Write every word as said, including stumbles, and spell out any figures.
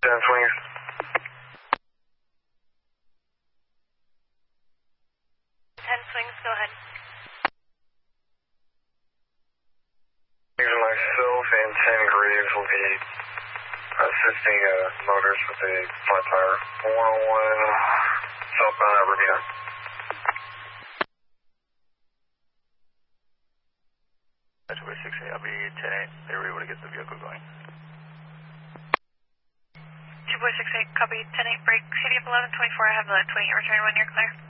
ten swingers. ten swings, go ahead. Myself and ten Graves will be assisting uh, motors with a flat tire. one oh one southbound Aberdeen. That's way six eight, I'll be ten eight. They were able to get the vehicle going. two four six eight, copy ten eight, break, C D F eleven twenty-four, I have the twenty-eight return when you're clear.